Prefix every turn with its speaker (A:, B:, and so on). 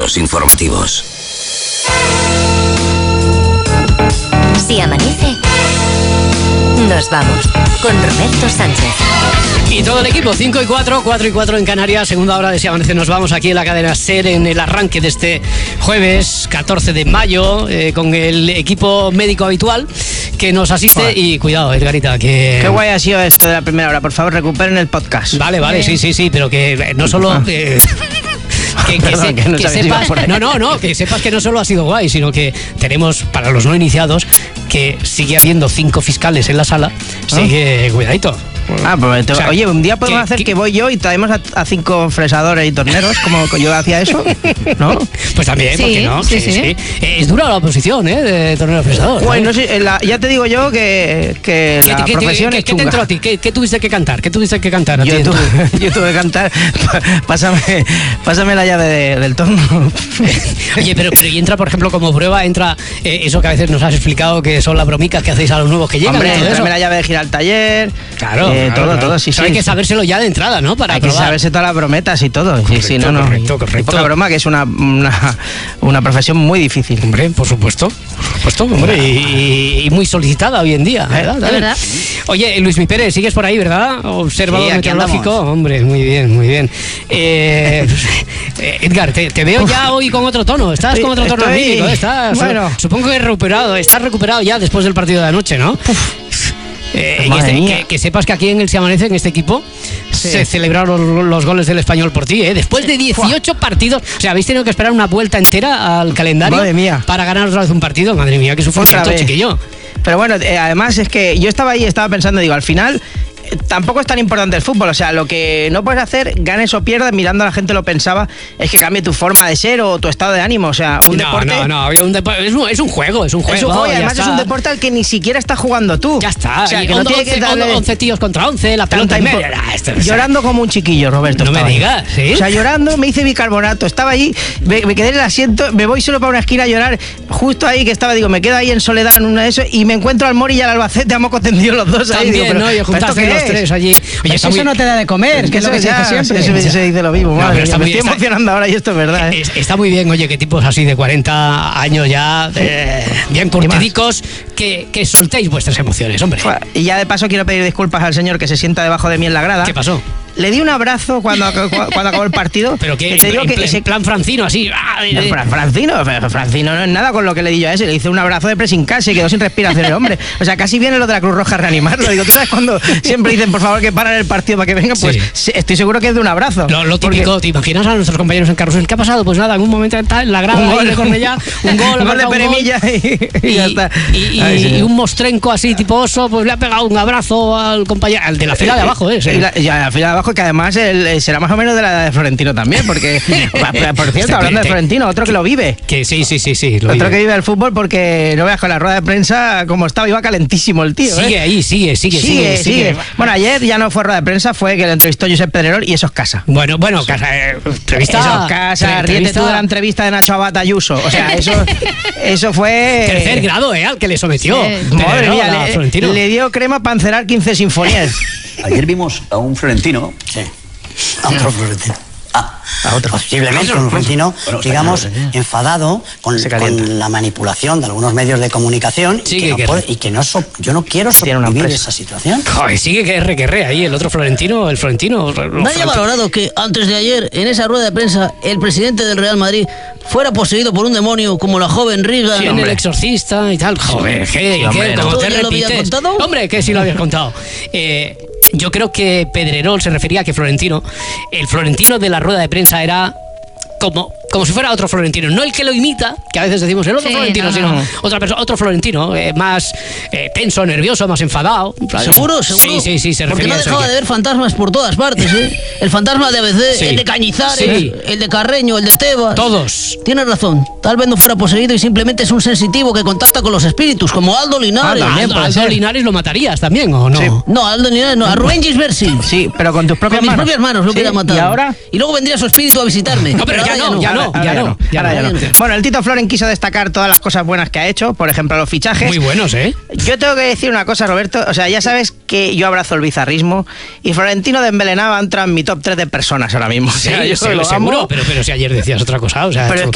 A: Flashes informativos.
B: Si amanece, nos vamos con Roberto Sánchez.
C: Y todo el equipo, 5 y 4, 4 y 4 en Canarias, segunda hora de Si Amanece. Nos vamos aquí en la cadena SER en el arranque de este jueves 14 de mayo con el equipo médico habitual que nos asiste. Y cuidado, Edgarita, que...
D: Qué guay ha sido esto de la primera hora. Por favor, recuperen el podcast.
C: Vale, sí, pero que no solo... que sepas que no solo ha sido guay, sino que tenemos, para los no iniciados, que sigue habiendo 5 fiscales en la sala. Sigue, cuidadito.
D: Pues oye, un día podemos hacer que voy yo y traemos a 5 fresadores y torneros, como yo hacía eso, ¿no?
C: Pues también, ¿por qué no? Sí. Es dura la oposición, de tornero fresador.
D: Bueno, sí, ya te digo yo que la profesión es chunga.
C: ¿Qué te entró a ti? ¿Qué tuviste que cantar? Yo
D: tuve que cantar. Pásame la llave del torno.
C: Oye, pero y entra, por ejemplo, como prueba, entra eso que a veces nos has explicado, que son las bromicas que hacéis a los nuevos que llegan.
D: Hombre, tráeme la llave de girar al taller.
C: Claro. Todo, sí. Hay que sabérselo ya de entrada, ¿no? Hay
D: que saberse todas las brometas y todo.
C: Correcto.
D: Poca broma, que es una profesión muy difícil.
C: Hombre, por supuesto, hombre, y muy solicitada hoy en día, ¿verdad? Oye, Luis Mi Pérez, sigues por ahí, ¿verdad? Observador meteorológico. Hombre, muy bien. Edgar, te veo ya hoy con otro tono. Estás con otro tono anímico. Bueno. Supongo que estás recuperado ya después del partido de anoche, ¿no? Que sepas que aquí en el Si Amanece, en este equipo, se celebraron los goles del Español por ti, después de 18 partidos. O sea, habéis tenido que esperar una vuelta entera al calendario.
D: Madre mía.
C: Para ganar otra vez un partido. Madre mía, que sufrimiento, chiquillo.
D: Pero bueno, además es que yo estaba pensando, al final tampoco es tan importante el fútbol. O sea, lo que no puedes hacer, ganes o pierdas, mirando a la gente lo pensaba, es que cambie tu forma de ser o tu estado de ánimo. O sea, deporte...
C: es un juego. Es un juego
D: y además es un deporte al que ni siquiera estás jugando tú.
C: Ya está.
D: O sea, que no tiene que darle
C: 11 tíos contra 11, la pelota y media.
D: Llorando como un chiquillo, Roberto.
C: No me digas, ¿sí?
D: O sea, llorando, me hice bicarbonato. Estaba allí, me quedé en el asiento, me voy solo para una esquina a llorar. Justo ahí que estaba, me quedo ahí en soledad en una de eso y me encuentro al Mori y al Albacete a moco tendido los dos ahí.
C: También, ¿no? Y juntaste los tres allí.
D: Oye, eso no te da de comer, que es lo que se dice siempre. Eso se dice lo mismo, madre. Me estoy emocionando ahora y esto es verdad.
C: Está muy bien, oye, que tipos así de 40 años ya, bien curtidicos, que soltéis vuestras emociones, hombre.
D: Y ya de paso quiero pedir disculpas al señor que se sienta debajo de mí en la grada.
C: ¿Qué pasó?
D: Le di un abrazo cuando acabó el partido.
C: Pero que te digo que ese plan Francino, así.
D: Francino no es nada con lo que le di yo a ese. Le hice un abrazo de pressing casi, quedó sin respiración el hombre. O sea, casi viene lo de la Cruz Roja a reanimarlo. Digo, ¿tú sabes cuando siempre dicen, por favor, que paran el partido para que vengan? Pues estoy seguro que es de un abrazo.
C: Lo típico, ¿te imaginas a nuestros compañeros en carrusel? ¿Qué ha pasado? Pues nada, en un momento en la grada de Cornellá, un gol
D: de Peremilla y ya está.
C: Y un mostrenco así, tipo oso, pues le ha pegado un abrazo al compañero, al de la fila de abajo,
D: la fila de abajo, que además será más o menos de la de Florentino también, porque, por cierto, hablando de Florentino, otro que lo vive.
C: Que sí.
D: Otro que vive el fútbol, porque no veas con la rueda de prensa como estaba, iba calentísimo el tío. Sigue. Bueno, ayer ya no fue rueda de prensa, fue que le entrevistó Josep Pedrerol y eso es casa.
C: Bueno, casa, entrevista.
D: Eso es casa, ríete tú de la entrevista de Nacho Abad Ayuso. O sea, eso fue...
C: Tercer grado, al que le sometió.
D: Madre mía, le dio crema para encerar 15 sinfonías.
E: Ayer vimos a un florentino.
F: Sí. A otro florentino. A otro. Posiblemente un florentino, digamos, enfadado con la manipulación de algunos medios de comunicación yo no quiero sobrevivir esa situación.
C: Joder, sigue que re ahí el otro Florentino,
G: Nadie ha valorado que antes de ayer, en esa rueda de prensa, el presidente del Real Madrid fuera poseído por un demonio como la joven Riga.
C: Sí, en El Exorcista y tal. Joder, ¿cómo te repites?
G: ¿Lo habías contado?
C: Hombre, que sí lo habías contado. Yo creo que Pedrerol se refería a que el Florentino de la rueda de prensa era como si fuera otro Florentino, no el que lo imita, que a veces decimos el otro Florentino, sino otra persona, otro Florentino, más tenso, nervioso, más enfadado.
G: ¿Seguro?
C: Sí, se refería.
G: Porque no dejaba de ver fantasmas por todas partes, El fantasma de ABC, el de Cañizares, el de Carreño, el de Tebas.
C: Todos.
G: Tienes razón, tal vez no fuera poseído y simplemente es un sensitivo que contacta con los espíritus, como Aldo Linares.
C: Aldo Linares lo matarías también, ¿o no?
G: Sí. No, Aldo Linares no, a Rubén Gisbersi.
D: Sí, pero con tus propias manos.
G: Con mis propias manos lo hubiera matado.
D: ¿Y ahora?
G: Y luego vendría su espíritu a visitarme.
C: No, pero ya no.
D: Bueno, el Tito Floren quiso destacar todas las cosas buenas que ha hecho, por ejemplo, los fichajes.
C: Muy buenos,
D: Yo tengo que decir una cosa, Roberto, o sea, ya sabes que yo abrazo el bizarrismo y Florentino Dembélé entra en mi top 3 de personas ahora mismo.
C: Sí, seguro, pero si ayer decías otra cosa, o sea,
D: pero